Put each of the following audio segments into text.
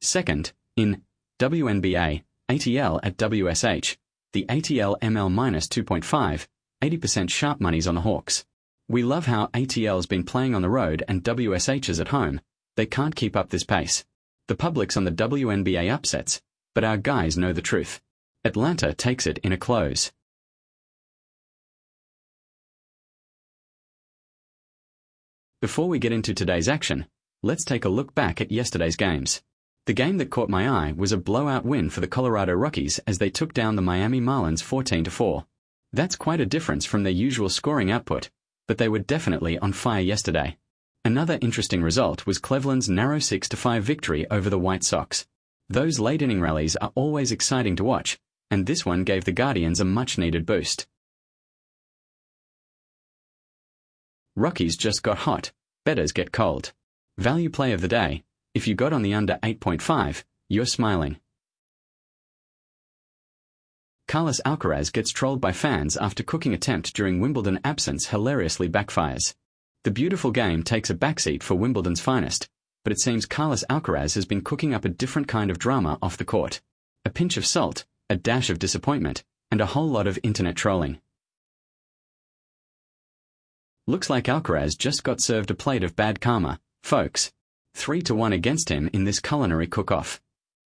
Second, in WNBA, ATL at WSH, the ATL ML-2.5, 80% sharp money's on the Hawks. We love how ATL's been playing on the road and WSH is at home. They can't keep up this pace. The public's on the WNBA upsets, but our guys know the truth. Atlanta takes it in a close. Before we get into today's action, let's take a look back at yesterday's games. The game that caught my eye was a blowout win for the Colorado Rockies as they took down the Miami Marlins 14-4. That's quite a difference from their usual scoring output, but they were definitely on fire yesterday. Another interesting result was Cleveland's narrow 6-5 victory over the White Sox. Those late-inning rallies are always exciting to watch, and this one gave the Guardians a much-needed boost. Rockies just got hot, bettors get cold. Value play of the day: if you got on the under 8.5, you're smiling. Carlos Alcaraz gets trolled by fans after cooking attempt during Wimbledon absence hilariously backfires. The beautiful game takes a backseat for Wimbledon's finest, but it seems Carlos Alcaraz has been cooking up a different kind of drama off the court. A pinch of salt, a dash of disappointment, and a whole lot of internet trolling. Looks like Alcaraz just got served a plate of bad karma, folks. 3-1 against him in this culinary cook-off.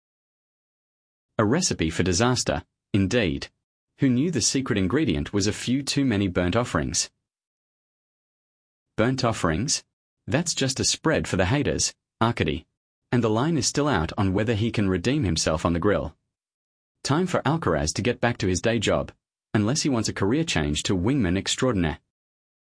A recipe for disaster, indeed. Who knew the secret ingredient was a few too many burnt offerings? Burnt offerings? That's just a spread for the haters, Arcady. And the line is still out on whether he can redeem himself on the grill. Time for Alcaraz to get back to his day job, unless he wants a career change to wingman extraordinaire.